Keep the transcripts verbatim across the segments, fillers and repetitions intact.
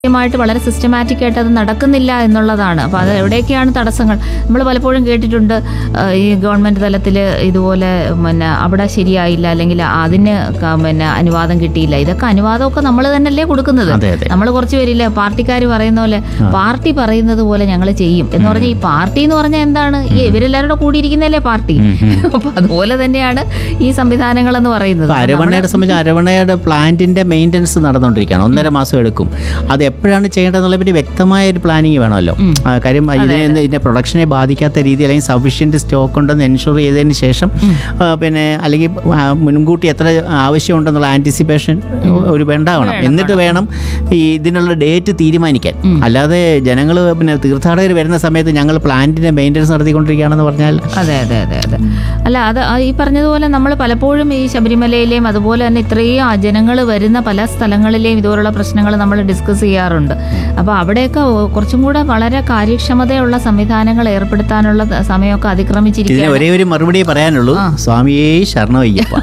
ായിട്ട് വളരെ സിസ്റ്റമാറ്റിക് ആയിട്ട് അത് നടക്കുന്നില്ല എന്നുള്ളതാണ്. അപ്പോൾ അത് എവിടെയൊക്കെയാണ് തടസ്സങ്ങൾ നമ്മൾ പലപ്പോഴും കേട്ടിട്ടുണ്ട്. ഈ ഗവൺമെൻറ് തലത്തിൽ ഇതുപോലെ പിന്നെ അവിടെ ശരിയായില്ല, അല്ലെങ്കിൽ അതിന് പിന്നെ അനുവാദം കിട്ടിയില്ല. ഇതൊക്കെ അനുവാദമൊക്കെ നമ്മൾ തന്നെയല്ലേ കൊടുക്കുന്നത്. നമ്മൾ കുറച്ച് പേരില്ല പാർട്ടിക്കാർ പറയുന്ന പോലെ പാർട്ടി പറയുന്നത് പോലെ ഞങ്ങൾ ചെയ്യും എന്ന് പറഞ്ഞാൽ ഈ പാർട്ടി എന്ന് പറഞ്ഞാൽ എന്താണ്? ഈ ഇവരെല്ലാവരുടെ കൂടിയിരിക്കുന്നതല്ലേ പാർട്ടി. അപ്പോൾ അതുപോലെ തന്നെയാണ് ഈ സംവിധാനങ്ങൾ എന്ന് പറയുന്നത്. അരവണയുടെ സംബന്ധിച്ച് അരവണയുടെ പ്ലാന്റിന്റെ മെയിൻ്റനൻസ് നടന്നുകൊണ്ടിരിക്കുകയാണ്. ഒന്നര മാസം എടുക്കും. അത് എപ്പോഴാണ് ചെയ്യേണ്ടതെന്നുള്ള പറ്റി വ്യക്തമായ ഒരു പ്ലാനിങ് വേണമല്ലോ. കാര്യം ഇതിനെ ഇതിന്റെ പ്രൊഡക്ഷനെ ബാധിക്കാത്ത രീതിയിൽ അല്ലെങ്കിൽ സഫീഷ്യന്റ് സ്റ്റോക്ക് ഉണ്ടെന്ന് എൻഷുർ ചെയ്തതിന് ശേഷം പിന്നെ അല്ലെങ്കിൽ മുൻകൂട്ടി എത്ര ആവശ്യമുണ്ടെന്നുള്ള ആൻറ്റിസിപ്പേഷൻ ഒരു ഉണ്ടാവണം. എന്നിട്ട് വേണം ഈ ഇതിനുള്ള ഡേറ്റ് തീരുമാനിക്കാൻ. അല്ലാതെ ജനങ്ങൾ പിന്നെ തീർത്ഥാടകർ വരുന്ന സമയത്ത് ഞങ്ങൾ പ്ലാന്റിന്റെ മെയിൻ്റനൻസ് നടത്തിക്കൊണ്ടിരിക്കുകയാണെന്ന് പറഞ്ഞാൽ അതെ അതെ അതെ അതെ അല്ല അത് ഈ പറഞ്ഞതുപോലെ നമ്മൾ പലപ്പോഴും ഈ ശബരിമലയിലെയും അതുപോലെ തന്നെ ഇത്രയും ജനങ്ങൾ വരുന്ന പല സ്ഥലങ്ങളിലെയും ഇതുപോലുള്ള പ്രശ്നങ്ങൾ നമ്മൾ ഡിസ്കസ് ചെയ്യാറുണ്ട്. അപ്പോൾ അവിടെയൊക്കെ കുറച്ചും കൂടെ വളരെ കാര്യക്ഷമതയുള്ള സംവിധാനങ്ങൾ ഏർപ്പെടുത്താനുള്ള സമയമൊക്കെ അതിക്രമിച്ചിരിക്കുകയാണ്. ഒരേ ഒരു മറുപടി പറയാനുള്ളൂ, സ്വാമിയേ ശരണം അയ്യപ്പ.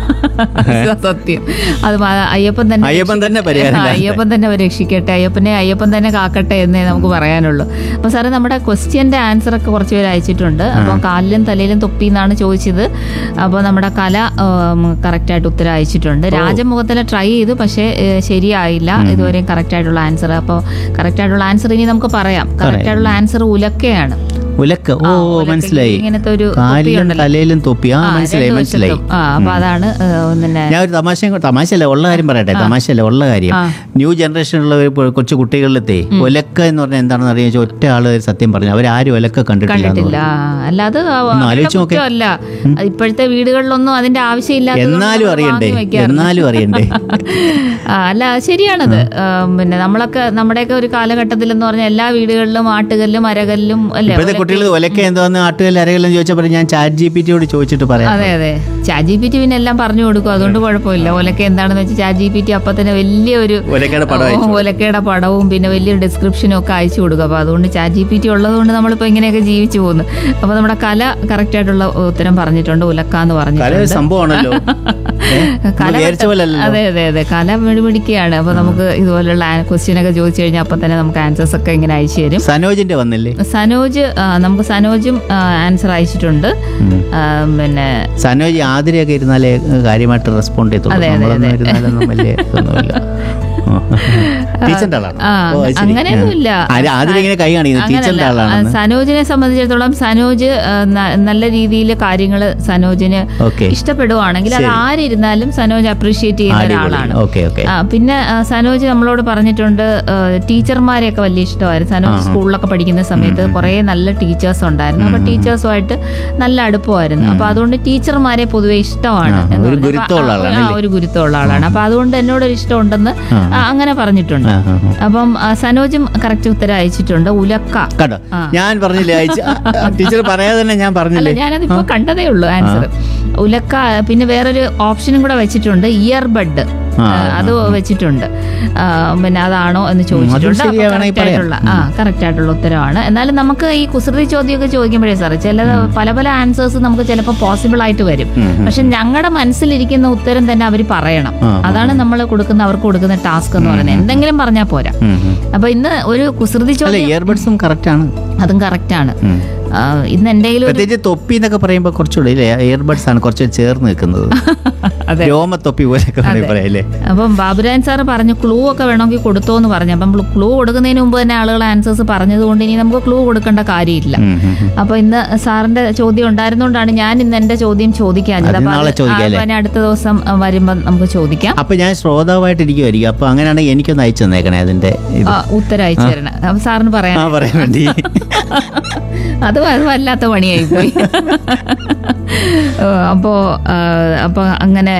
സത്യം. അത് അയ്യപ്പൻ തന്നെ അയ്യപ്പൻ തന്നെ അയ്യപ്പൻ തന്നെ രക്ഷിക്കട്ടെ, അയ്യപ്പനെ അയ്യപ്പൻ തന്നെ കാക്കട്ടെ എന്നേ നമുക്ക് പറയാനുള്ളൂ. അപ്പോൾ സാറേ നമ്മുടെ ക്വസ്റ്റ്യൻ്റെ ആൻസറൊക്കെ കുറച്ച് പേര് അയച്ചിട്ടുണ്ട്. അപ്പം കാലിലും തലയിലും തൊപ്പി എന്നാണ് ചോദിച്ചത്. അപ്പോൾ നമ്മുടെ കല കറക്റ്റായിട്ട് ഉത്തരം അയച്ചിട്ടുണ്ട്. രാജമുഖത്തിലെ ട്രൈ ചെയ്തു, പക്ഷേ ശരിയായില്ല ഇതുവരെയും കറക്റ്റായിട്ടുള്ള ആൻസർ. അപ്പോൾ കറക്റ്റായിട്ടുള്ള ആൻസർ ഇനി നമുക്ക് പറയാം. കറക്റ്റായിട്ടുള്ള ആൻസർ ഉലക്കയാണ്. ഉലക്ക. ഓ മനസ്സിലായി. ഇങ്ങനത്തെ ഒരു തലയിലും തൊപ്പി. ആ മനസ്സിലായി മനസ്സിലായി. അപ്പൊ അതാണ് ഞാൻ ഒരു തമാശ തമാശയല്ല ഉള്ള കാര്യം പറയട്ടെ. തമാശയല്ല ഉള്ള കാര്യം. ന്യൂ ജനറേഷനുള്ള കൊച്ചു കുട്ടികളിലത്തെ ഒലക്ക എന്ന് പറഞ്ഞാൽ എന്താണെന്ന് അറിയാൻ ഒറ്റ ആള് സത്യം പറഞ്ഞു അവരാരും ഒലക്ക കണ്ടിട്ടില്ല. അല്ലാതെ അല്ല ഇപ്പോഴത്തെ വീടുകളിലൊന്നും അതിന്റെ ആവശ്യമില്ല. എന്നാലും അറിയണ്ടേ എന്നാലും അറിയണ്ടേ അല്ല ശരിയാണത്. പിന്നെ നമ്മളൊക്കെ നമ്മുടെയൊക്കെ ഒരു കാലഘട്ടത്തിൽ എന്ന് പറഞ്ഞാൽ എല്ലാ വീടുകളിലും ആട്ടുകല്ലും അരകല്ലും അല്ലേ. കുട്ടികൾ ഒലക്ക എന്തോന്ന് ആട്ടുകല്ല് അരകല്ലും ചോദിച്ചപ്പോൾ ഞാൻ ചാറ്റ് ജി പി ടിയോട് ചോദിച്ചിട്ട് പറയാം. അതെ അതെ ചാറ്റ് ജി പി ടി പിന്നെ എല്ലാം പറഞ്ഞു കൊടുക്കും, അതുകൊണ്ട് കുഴപ്പമില്ല. ഒലക്ക എന്താണെന്ന് വെച്ചാൽ ചാറ്റ് ജി പി ടി അപ്പം തന്നെ വലിയൊരു ഒലക്കയുടെ പടവും പിന്നെ വലിയൊരു ഡിസ്ക്രിപ്ഷനും ഒക്കെ അയച്ചു കൊടുക്കും. അപ്പോൾ അതുകൊണ്ട് ചാറ്റ് ജി പി ടി ഉള്ളത് കൊണ്ട് നമ്മളിപ്പോൾ ഇങ്ങനെയൊക്കെ ജീവിച്ചു പോകുന്നു. അപ്പോൾ നമ്മുടെ കല കറക്റ്റ് ആയിട്ടുള്ള ഉത്തരം പറഞ്ഞിട്ടുണ്ട്, ഉലക്ക എന്ന് പറഞ്ഞിട്ടുണ്ട്. സംഭവമാണല്ലോ. അതെ അതെ അതെ കല പിടിക്കുകയാണ്. അപ്പോൾ നമുക്ക് ഇതുപോലുള്ള ക്വസ്റ്റ്യൻ ഒക്കെ ചോദിച്ചു കഴിഞ്ഞാൽ അപ്പം തന്നെ നമുക്ക് ആൻസേഴ്സ് ഒക്കെ ഇങ്ങനെ അയച്ചു തരും. സനോജിന്റെ വന്നില്ലേ? സനോജ് നമുക്ക് സനോജും ആൻസർ അയച്ചിട്ടുണ്ട്. പിന്നെ സനോജ് ആതിരയൊക്കെ ഇരുന്നാലേ കാര്യമായിട്ട് റെസ്പോണ്ട് ചെയ്തോളൂ. അങ്ങനെയൊന്നുമില്ല. സനോജിനെ സംബന്ധിച്ചിടത്തോളം സനോജ് നല്ല രീതിയിൽ കാര്യങ്ങൾ സനോജിന് ഇഷ്ടപ്പെടുവാണെങ്കിൽ അത് ആരിരുന്നാലും സനോജ് അപ്രീഷിയേറ്റ് ചെയ്യുന്ന ഒരാളാണ്. പിന്നെ സനോജ് നമ്മളോട് പറഞ്ഞിട്ടുണ്ട് ടീച്ചർമാരെയൊക്കെ വലിയ ഇഷ്ടമായിരുന്നു. സനോജ് സ്കൂളിലൊക്കെ പഠിക്കുന്ന സമയത്ത് കുറെ നല്ല ടീച്ചേഴ്സ് ഉണ്ടായിരുന്നു. അപ്പൊ ടീച്ചേഴ്സുമായിട്ട് നല്ല അടുപ്പമായിരുന്നു. അപ്പൊ അതുകൊണ്ട് ടീച്ചർമാരെ പൊതുവെ ഇഷ്ടമാണ്, ഒരു ഗുരുത്വമുള്ള ആളാണ്. അപ്പൊ അതുകൊണ്ട് എന്നോടൊരു ഇഷ്ടമുണ്ടെന്ന് അങ്ങനെ പറഞ്ഞിട്ടുണ്ട്. അപ്പം സനോജും കറക്റ്റ് ഉത്തരം അയച്ചിട്ടുണ്ട്. ഉലക്ക. ഞാൻ പറഞ്ഞില്ലേ ടീച്ചർ പറയാതെ തന്നെ ഞാൻ പറഞ്ഞില്ലേ, ഞാനതിപ്പോ കണ്ടതേ ഉള്ളൂ ആൻസർ. ഉലക്ക. പിന്നെ വേറൊരു ഓപ്ഷനും കൂടെ വെച്ചിട്ടുണ്ട്, ഇയർബഡ്. അത് വെച്ചിട്ടുണ്ട്. പിന്നെ അതാണോ എന്ന് ചോദിച്ചിട്ടുണ്ട്. ആ കറക്റ്റ് ആയിട്ടുള്ള ഉത്തരവാണ്. എന്നാലും നമുക്ക് ഈ കുസൃതി ചോദ്യമൊക്കെ ചോദിക്കുമ്പോഴേ സാറേ ചില പല പല ആൻസേഴ്സ് നമുക്ക് ചിലപ്പോൾ പോസിബിൾ ആയിട്ട് വരും. പക്ഷെ ഞങ്ങളുടെ മനസ്സിലിരിക്കുന്ന ഉത്തരം തന്നെ അവർ പറയണം. അതാണ് നമ്മൾ കൊടുക്കുന്ന അവർക്ക് കൊടുക്കുന്ന ടാസ്ക് എന്ന് പറയുന്നത്. എന്തെങ്കിലും പറഞ്ഞാൽ പോരാ. അപ്പൊ ഇന്ന് ഒരു കുസൃതി ചോദ്യം, ഇയർബഡ്സും കറക്റ്റ് ആണ്, അതും കറക്റ്റ് ആണ്. ഇന്ന് എന്തെങ്കിലും തൊപ്പി എന്നൊക്കെ പറയുമ്പോൾ കുറച്ചുകൂടി ഇയർബഡ്സ് ആണ് കുറച്ച് ചേർന്ന് നിൽക്കുന്നത്. രോമത്തൊപ്പി പോലെയൊക്കെ പറയല്ലേ. അപ്പം ബാബുരാൻ സാറ് പറഞ്ഞു ക്ലൂ ഒക്കെ വേണമെങ്കിൽ കൊടുത്തോ എന്ന് പറഞ്ഞു. അപ്പം ക്ലൂ കൊടുക്കുന്നതിന് മുമ്പ് തന്നെ ആളുകൾ ആൻസേഴ്സ് പറഞ്ഞത് കൊണ്ട് ഇനി നമുക്ക് ക്ലൂ കൊടുക്കേണ്ട കാര്യമില്ല. അപ്പൊ ഇന്ന് സാറിന്റെ ചോദ്യം ഉണ്ടായിരുന്നോണ്ടാണ് ഞാൻ ഇന്ന് എന്റെ ചോദ്യം ചോദിക്കാഞ്ഞത്. അപ്പൊ അടുത്ത ദിവസം വരുമ്പോ നമുക്ക് ചോദിക്കാം. അപ്പൊ ഞാൻ ശ്രോതാവായിട്ടിരിക്കുമായിരിക്കും. അപ്പൊ അങ്ങനെയാണെങ്കിൽ എനിക്കൊന്ന് അയച്ചു തന്നേക്കണേ അതിന്റെ ഉത്തരം അയച്ചു തരണം. അപ്പൊ സാറിന് പറയാൻ വേണ്ടി അത് വല്ലാത്ത പണിയായി പോയി. അപ്പോ അപ്പൊ അങ്ങനെ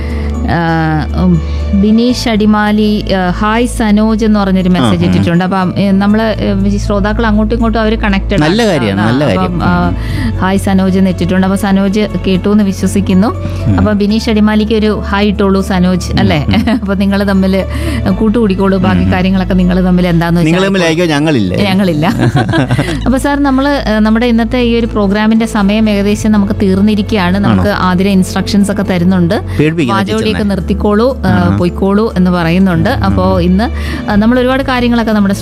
ബിനീഷ് അടിമാലി ഹായ് സനോജ് എന്ന് പറഞ്ഞൊരു മെസ്സേജ് ഇട്ടിട്ടുണ്ട്. അപ്പം നമ്മള് ശ്രോതാക്കൾ അങ്ങോട്ടും ഇങ്ങോട്ടും അവർ കണക്റ്റഡ്. അപ്പം ഹായ് സനോജ് എന്ന് ഇട്ടിട്ടുണ്ട്. അപ്പൊ സനോജ് കേട്ടു എന്ന് വിശ്വസിക്കുന്നു. അപ്പൊ ബിനീഷ് അടിമാലിക്ക് ഒരു ഹായ് ഇട്ടോളൂ സനോജ് അല്ലേ. അപ്പൊ നിങ്ങൾ തമ്മിൽ കൂട്ടുകൂടിക്കോളൂ. ബാക്കി കാര്യങ്ങളൊക്കെ നിങ്ങൾ തമ്മിൽ എന്താന്ന് വെച്ചാൽ ഞങ്ങളില്ല. അപ്പൊ സാർ നമ്മള് നമ്മുടെ ഇന്നത്തെ ഈ ഒരു പ്രോഗ്രാമിന്റെ സമയം ഏകദേശം നമുക്ക് തീർന്നിരിക്കുകയാണ്. നമുക്ക് ആദ്യം ഇൻസ്ട്രക്ഷൻസ് ഒക്കെ തരുന്നുണ്ട്. വാചോടിയൊക്കെ നിർത്തിക്കോളൂ, പൊയ്ക്കോളൂ എന്ന് പറയുന്നുണ്ട്. അപ്പോൾ ഇന്ന് നമ്മൾ ഒരുപാട് കാര്യങ്ങളൊക്കെ നമ്മുടെ